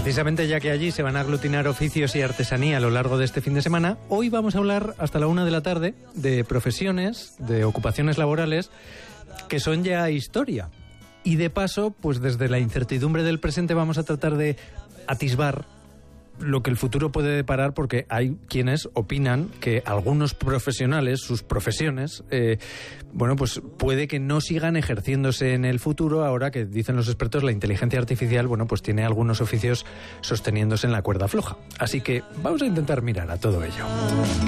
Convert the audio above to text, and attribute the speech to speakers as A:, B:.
A: Precisamente ya que allí se van a aglutinar oficios y artesanía a lo largo de este fin de semana, hoy vamos a hablar hasta la 1 de la tarde de profesiones, de ocupaciones laborales que son ya historia. Y de paso, pues desde la incertidumbre del presente vamos a tratar de atisbar lo que el futuro puede deparar, porque hay quienes opinan que algunos profesionales, sus profesiones, pues puede que no sigan ejerciéndose en el futuro, ahora que, dicen los expertos, la inteligencia artificial, pues tiene algunos oficios sosteniéndose en la cuerda floja. Así que vamos a intentar mirar a todo ello.